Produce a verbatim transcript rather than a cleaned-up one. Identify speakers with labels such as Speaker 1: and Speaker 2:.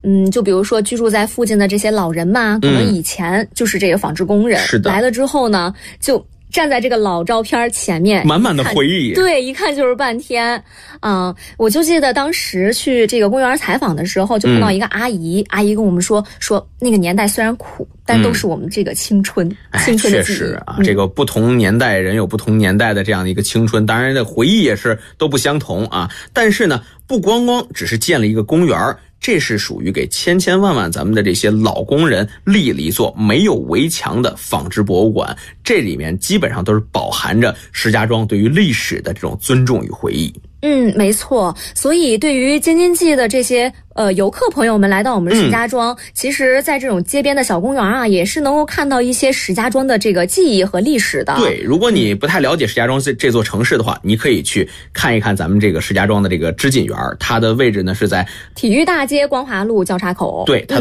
Speaker 1: 嗯，就比如说居住在附近的这些老人嘛，可能以前就是这个纺织工人，
Speaker 2: 是的，
Speaker 1: 来了之后呢，就站在这个老照片前面，
Speaker 2: 满满的回忆，
Speaker 1: 对，一看就是半天。啊、呃，我就记得当时去这个公园采访的时候，就碰到一个阿姨，嗯、阿姨跟我们说说那个年代虽然苦，但都是我们这个青春，嗯、青春的记忆。
Speaker 2: 确实啊、
Speaker 1: 嗯，
Speaker 2: 这个不同年代人有不同年代的这样的一个青春，当然的回忆也是都不相同啊。但是呢，不光光只是建了一个公园，这是属于给千千万万咱们的这些老工人立了一座没有围墙的纺织博物馆，这里面基本上都是饱含着石家庄对于历史的这种尊重与回忆。
Speaker 1: 嗯，没错。所以对于京津冀的这些呃游客朋友们来到我们石家庄，嗯、其实在这种街边的小公园啊，也是能够看到一些石家庄的这个记忆和历史的。
Speaker 2: 对，如果你不太了解石家庄这这座城市的话，你可以去看一看咱们这个石家庄的这个织锦园，它的位置呢是在
Speaker 1: 体育大街光华路交叉口。
Speaker 2: 对，它的